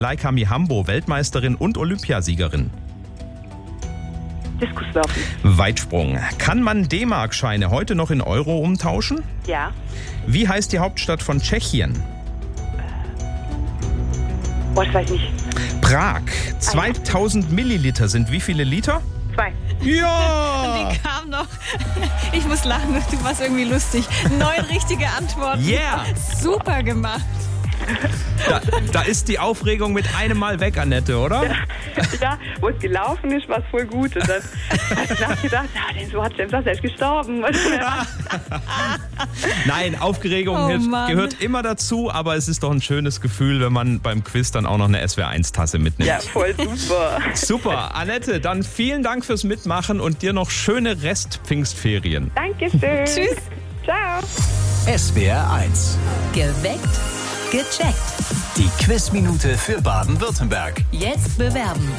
Laika Mihambo, Weltmeisterin und Olympiasiegerin. Diskuswerfen. Weitsprung. Kann man D-Mark-Scheine heute noch in Euro umtauschen? Ja. Wie heißt die Hauptstadt von Tschechien? Das weiß ich nicht. Prag. 2000 Milliliter sind wie viele Liter? 2. Ja! Die kam noch. Ich muss lachen, du warst irgendwie lustig. 9 richtige Antworten. Yeah! Super gemacht. Da ist die Aufregung mit einem Mal weg, Annette, oder? Ja, wo es gelaufen ist, war es voll gut. Und dann habe ich nachgedacht, so hat James selbst gestorben. Nein, Aufregung Mann. gehört immer dazu, aber es ist doch ein schönes Gefühl, wenn man beim Quiz dann auch noch eine SWR1-Tasse mitnimmt. Ja, voll super. Super, Annette, dann vielen Dank fürs Mitmachen und dir noch schöne Rest-Pfingstferien. Dankeschön. Tschüss. Ciao. SWR1. Geweckt, gecheckt. Die Quizminute für Baden-Württemberg. Jetzt bewerben.